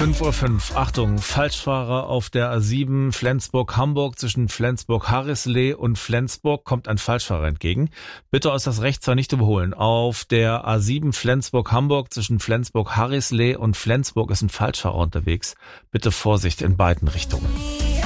5:05 Uhr. Achtung, Falschfahrer auf der A7 Flensburg-Hamburg. Zwischen Flensburg-Harrisleh und Flensburg kommt ein Falschfahrer entgegen. Bitte aus das Rechtsfahren nicht überholen. Auf der A7 Flensburg-Hamburg zwischen Flensburg-Harrisleh und Flensburg ist ein Falschfahrer unterwegs. Bitte Vorsicht in beiden Richtungen.